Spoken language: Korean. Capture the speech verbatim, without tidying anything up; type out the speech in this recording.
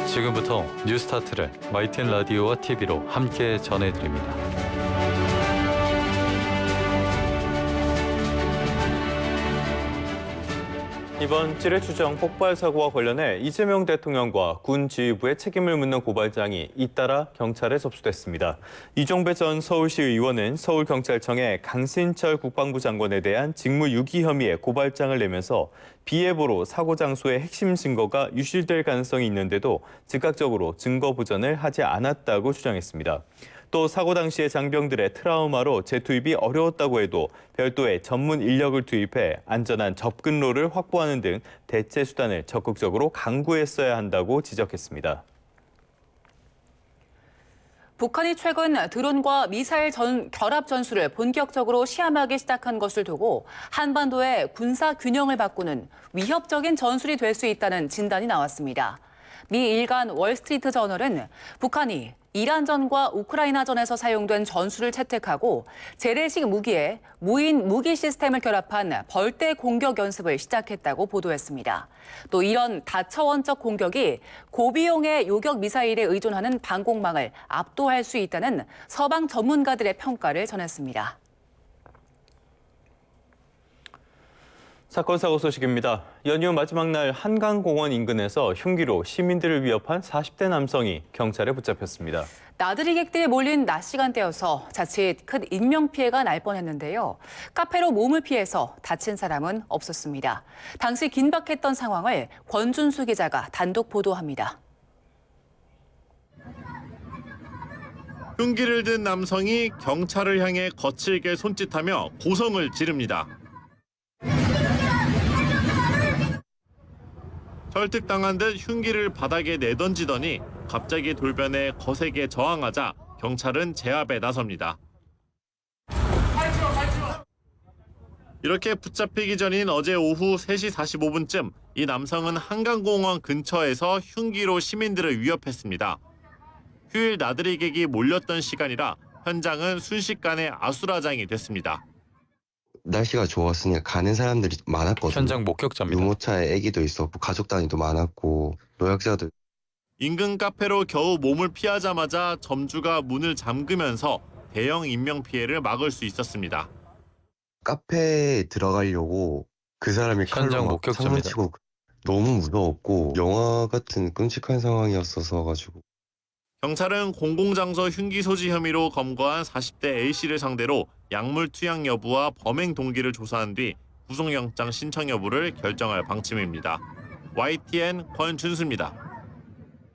지금부터 뉴스타트를 와이티엔 라디오와 티비로 함께 전해드립니다. 이번 찌레추정 폭발 사고와 관련해 이재명 대통령과 군 지휘부의 책임을 묻는 고발장이 잇따라 경찰에 접수됐습니다. 이종배 전 서울시 의원은 서울경찰청에 강신철 국방부 장관에 대한 직무유기 혐의의 고발장을 내면서 비예보로 사고 장소의 핵심 증거가 유실될 가능성이 있는데도 즉각적으로 증거 보전을 하지 않았다고 주장했습니다. 또 사고 당시의 장병들의 트라우마로 재투입이 어려웠다고 해도 별도의 전문 인력을 투입해 안전한 접근로를 확보하는 등 대체 수단을 적극적으로 강구했어야 한다고 지적했습니다. 북한이 최근 드론과 미사일 전, 결합 전술을 본격적으로 시험하기 시작한 것을 두고 한반도의 군사 균형을 바꾸는 위협적인 전술이 될 수 있다는 진단이 나왔습니다. 미 일간 월스트리트 저널은 북한이 이란전과 우크라이나전에서 사용된 전술을 채택하고 재래식 무기에 무인 무기 시스템을 결합한 벌떼 공격 연습을 시작했다고 보도했습니다. 또 이런 다차원적 공격이 고비용의 요격 미사일에 의존하는 방공망을 압도할 수 있다는 서방 전문가들의 평가를 전했습니다. 사건 사고 소식입니다. 연휴 마지막 날 한강공원 인근에서 흉기로 시민들을 위협한 사십 대 남성이 경찰에 붙잡혔습니다. 나들이 객들이 몰린 낮 시간대여서 자칫 큰 인명피해가 날 뻔했는데요. 카페로 몸을 피해서 다친 사람은 없었습니다. 당시 긴박했던 상황을 권준수 기자가 단독 보도합니다. 흉기를 든 남성이 경찰을 향해 거칠게 손짓하며 고성을 지릅니다. 설득당한 듯 흉기를 바닥에 내던지더니 갑자기 돌변해 거세게 저항하자 경찰은 제압에 나섭니다. 이렇게 붙잡히기 전인 어제 오후 세 시 사십오 분쯤 이 남성은 한강공원 근처에서 흉기로 시민들을 위협했습니다. 휴일 나들이객이 몰렸던 시간이라 현장은 순식간에 아수라장이 됐습니다. 날씨가 좋았으니까 가는 사람들이 많았거든요. 현장 목격자입니다. 유모차에 아기도 있었고 가족 단위도 많았고 노약자들. 인근 카페로 겨우 몸을 피하자마자 점주가 문을 잠그면서 대형 인명피해를 막을 수 있었습니다. 카페에 들어가려고 그 사람이 칼로 현장 막 목격자입니다. 창문치고 너무 무서웠고 영화 같은 끔찍한 상황이었어서 가지고. 경찰은 공공장소 흉기 소지 혐의로 검거한 사십 대 A씨를 상대로 약물 투약 여부와 범행 동기를 조사한 뒤 구속영장 신청 여부를 결정할 방침입니다. 와이티엔 권준수입니다.